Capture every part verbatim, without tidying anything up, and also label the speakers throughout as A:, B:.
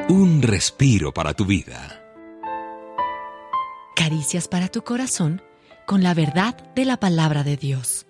A: Un respiro para tu vida.
B: Caricias para tu corazón con la verdad de la palabra de Dios.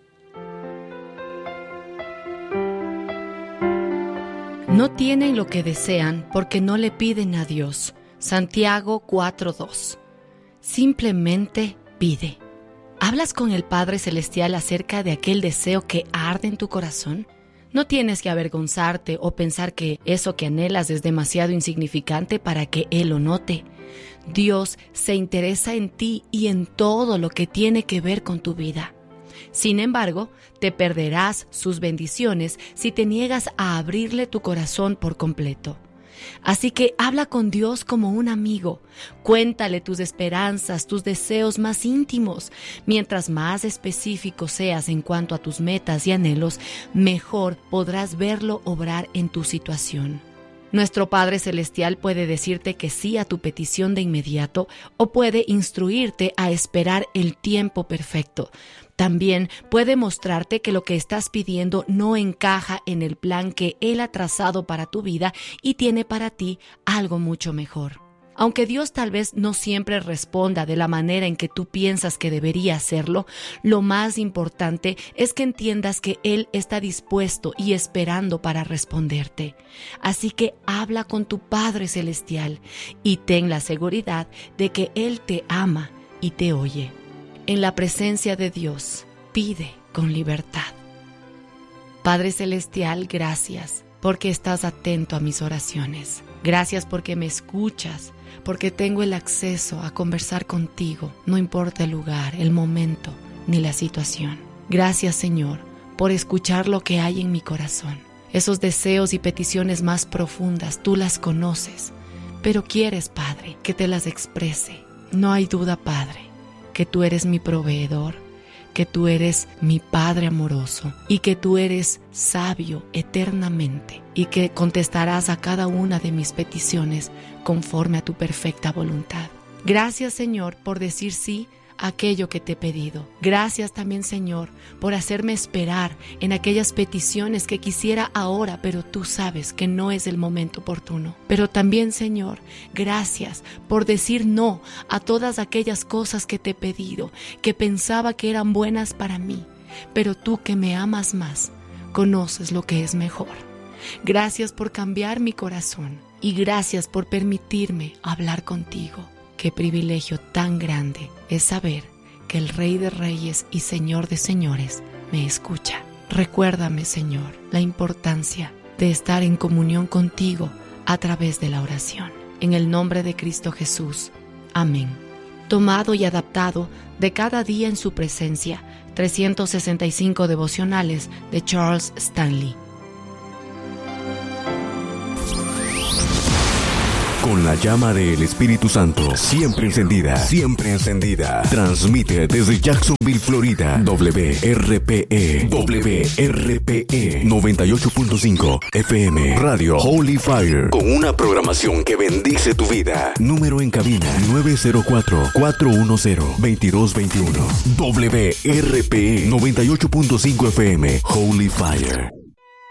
B: No tienen lo que desean porque no le piden a Dios. Santiago cuatro dos. Simplemente pide. ¿Hablas con el Padre Celestial acerca de aquel deseo que arde en tu corazón? No tienes que avergonzarte o pensar que eso que anhelas es demasiado insignificante para que Él lo note. Dios se interesa en ti y en todo lo que tiene que ver con tu vida. Sin embargo, te perderás sus bendiciones si te niegas a abrirle tu corazón por completo. Así que habla con Dios como un amigo. Cuéntale tus esperanzas, tus deseos más íntimos. Mientras más específico seas en cuanto a tus metas y anhelos, mejor podrás verlo obrar en tu situación. Nuestro Padre Celestial puede decirte que sí a tu petición de inmediato o puede instruirte a esperar el tiempo perfecto. También puede mostrarte que lo que estás pidiendo no encaja en el plan que Él ha trazado para tu vida y tiene para ti algo mucho mejor. Aunque Dios tal vez no siempre responda de la manera en que tú piensas que debería hacerlo, lo más importante es que entiendas que Él está dispuesto y esperando para responderte. Así que habla con tu Padre Celestial y ten la seguridad de que Él te ama y te oye. En la presencia de Dios, pide con libertad. Padre Celestial, gracias porque estás atento a mis oraciones. Gracias porque me escuchas, porque tengo el acceso a conversar contigo, no importa el lugar, el momento ni la situación. Gracias, Señor, por escuchar lo que hay en mi corazón. Esos deseos y peticiones más profundas, tú las conoces, pero quieres, Padre, que te las exprese. No hay duda, Padre, que tú eres mi proveedor, que tú eres mi Padre amoroso y que tú eres sabio eternamente y que contestarás a cada una de mis peticiones conforme a tu perfecta voluntad. Gracias, Señor, por decir sí a aquello que te he pedido. Gracias también, Señor, por hacerme esperar en aquellas peticiones que quisiera ahora, pero tú sabes que no es el momento oportuno. Pero también, Señor, gracias por decir no a todas aquellas cosas que te he pedido, que pensaba que eran buenas para mí, pero tú que me amas más, conoces lo que es mejor. Gracias por cambiar mi corazón y gracias por permitirme hablar contigo. Qué privilegio tan grande es saber que el Rey de Reyes y Señor de Señores me escucha. Recuérdame, Señor, la importancia de estar en comunión contigo a través de la oración. En el nombre de Cristo Jesús. Amén. Tomado y adaptado de Cada Día en Su Presencia, trescientos sesenta y cinco devocionales de Charles Stanley.
C: Con la llama del Espíritu Santo siempre encendida, siempre encendida. Transmite desde Jacksonville, Florida, W R P E, W R P E noventa y ocho punto cinco F M, Radio Holy Fire, con una programación que bendice tu vida. Número en cabina nueve cero cuatro, cuatro uno cero, dos dos dos uno. W R P E noventa y ocho punto cinco F M, Holy Fire.